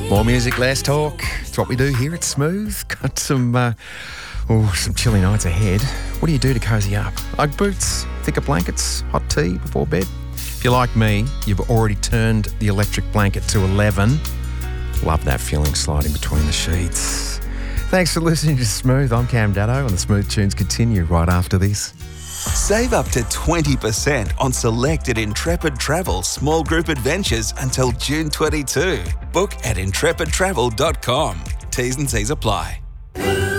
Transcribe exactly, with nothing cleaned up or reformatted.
More music, less talk. It's what we do here at Smooth. Got some, uh, oh, some chilly nights ahead. What do you do to cozy up? Ugg boots, thicker blankets, hot tea before bed. If you're like me, you've already turned the electric blanket to eleven. Love that feeling sliding between the sheets. Thanks for listening to Smooth. I'm Cam Daddo, and the Smooth tunes continue right after this. Save up to twenty percent on selected Intrepid Travel small group adventures until June twenty-second. Book at intrepid travel dot com. T's and C's apply.